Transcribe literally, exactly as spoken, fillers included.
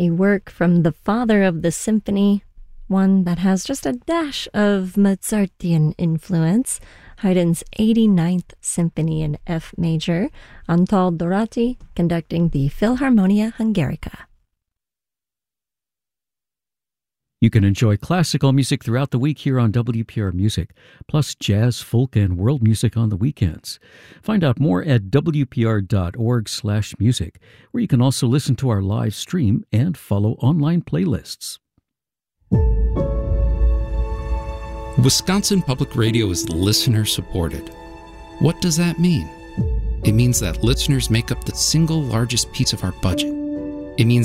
a work from the father of the symphony, one that has just a dash of Mozartian influence, Haydn's eighty-ninth Symphony in F major, Antal Dorati conducting the Philharmonia Hungarica. You can enjoy classical music throughout the week here on W P R Music, plus jazz, folk, and world music on the weekends. Find out more at w p r dot org slash music, where you can also listen to our live stream and follow online playlists. Wisconsin Public Radio is listener-supported. What does that mean? It means that listeners make up the single largest piece of our budget. It means